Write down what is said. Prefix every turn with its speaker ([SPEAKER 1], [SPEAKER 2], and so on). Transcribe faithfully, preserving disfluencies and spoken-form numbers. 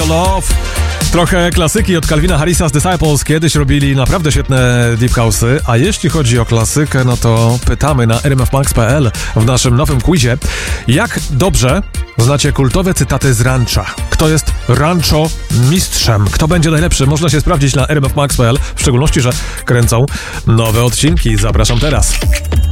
[SPEAKER 1] Love. Trochę klasyki od Calvina Harris'a z Disciples. Kiedyś robili naprawdę świetne deep house'y, a jeśli chodzi o klasykę, no to pytamy na r m f max kropka p l w naszym nowym quizie, jak dobrze znacie kultowe cytaty z Rancha. Kto jest Rancho mistrzem? Kto będzie najlepszy? Można się sprawdzić na r m f max kropka p l, w szczególności, że kręcą nowe odcinki. Zapraszam teraz.